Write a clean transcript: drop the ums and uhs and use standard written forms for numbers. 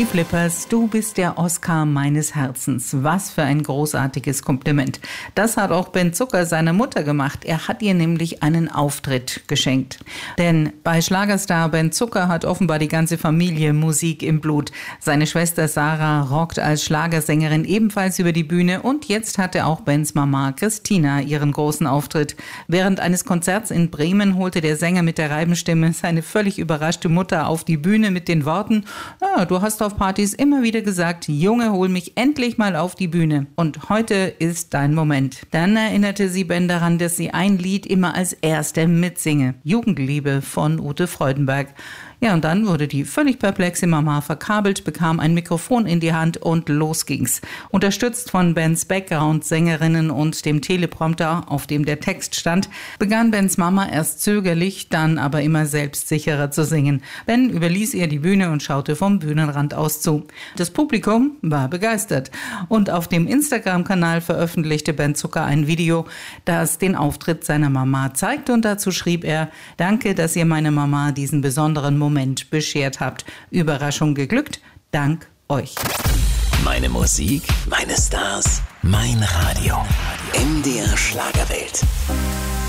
Die Flippers, du bist der Oscar meines Herzens. Was für ein großartiges Kompliment. Das hat auch Ben Zucker seiner Mutter gemacht. Er hat ihr nämlich einen Auftritt geschenkt. Denn bei Schlagerstar Ben Zucker hat offenbar die ganze Familie Musik im Blut. Seine Schwester Sarah rockt als Schlagersängerin ebenfalls über die Bühne und jetzt hatte auch Bens Mama Christina ihren großen Auftritt. Während eines Konzerts in Bremen holte der Sänger mit der Reibenstimme seine völlig überraschte Mutter auf die Bühne mit den Worten: Du hast auf Partys immer wieder gesagt, Junge, hol mich endlich mal auf die Bühne. Und heute ist dein Moment. Dann erinnerte sie Ben daran, dass sie ein Lied immer als erste mitsinge. Jugendliebe von Ute Freudenberg. Ja, und dann wurde die völlig perplexe Mama verkabelt, bekam ein Mikrofon in die Hand und los ging's. Unterstützt von Bens Background-Sängerinnen und dem Teleprompter, auf dem der Text stand, begann Bens Mama erst zögerlich, dann aber immer selbstsicherer zu singen. Ben überließ ihr die Bühne und schaute vom Bühnenrand aus zu. Das Publikum war begeistert. Und auf dem Instagram-Kanal veröffentlichte Ben Zucker ein Video, das den Auftritt seiner Mama zeigt, und dazu schrieb er: Danke, dass ihr meine Mama diesen besonderen Moment beschert habt. Überraschung geglückt, dank euch. Meine Musik, meine Stars, mein Radio. MDR Schlagerwelt.